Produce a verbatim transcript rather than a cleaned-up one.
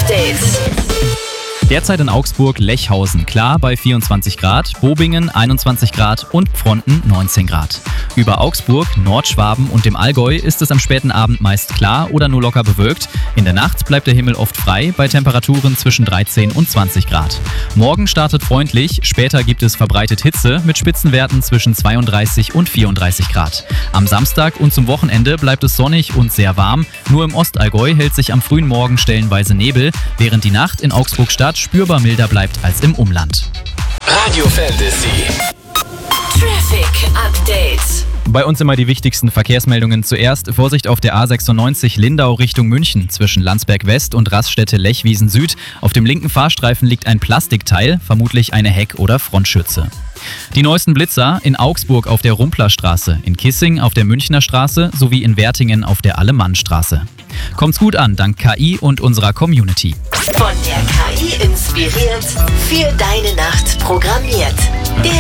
Update. Derzeit in Augsburg Lechhausen klar bei vierundzwanzig Grad, Bobingen einundzwanzig Grad und Pfronten neunzehn Grad. Über Augsburg, Nordschwaben und dem Allgäu ist es am späten Abend meist klar oder nur locker bewölkt. In der Nacht bleibt der Himmel oft frei bei Temperaturen zwischen dreizehn und zwanzig Grad. Morgen startet freundlich, später gibt es verbreitet Hitze mit Spitzenwerten zwischen zweiunddreißig und vierunddreißig Grad. Am Samstag und zum Wochenende bleibt es sonnig und sehr warm. Nur im Ostallgäu hält sich am frühen Morgen stellenweise Nebel, während die Nacht in Augsburg-Stadt spürbar milder bleibt als im Umland. Radio Fantasy. Traffic Update. Bei uns immer die wichtigsten Verkehrsmeldungen zuerst. Vorsicht auf der A sechsundneunzig Lindau Richtung München zwischen Landsberg West und Raststätte-Lechwiesen Süd. Auf dem linken Fahrstreifen liegt ein Plastikteil, vermutlich eine Heck- oder Frontschütze. Die neuesten Blitzer in Augsburg auf der Rumplerstraße, in Kissing auf der Münchner Straße sowie in Wertingen auf der Allemannstraße. Kommt's gut an, dank K I und unserer Community. Von der K I inspiriert, für deine Nacht programmiert. Der